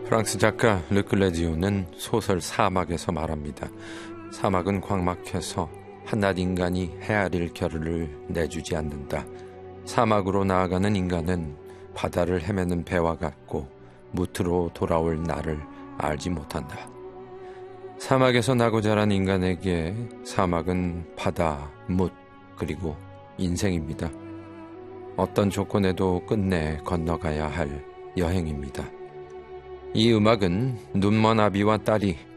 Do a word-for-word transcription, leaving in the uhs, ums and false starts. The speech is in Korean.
프랑스 작가 르클레지오는 소설 사막에서 말합니다. 사막은 광막해서 한낱 인간이 헤아릴 겨를을 내주지 않는다. 사막으로 나아가는 인간은 바다를 헤매는 배와 같고 무트로 돌아올 날을 알지 못한다. 사막에서 나고 자란 인간에게 사막은 바다, 뭇, 그리고 인생입니다. 어떤 조건에도 끝내 건너가야 할 여행입니다. 이 음악은 눈먼 아비와 딸이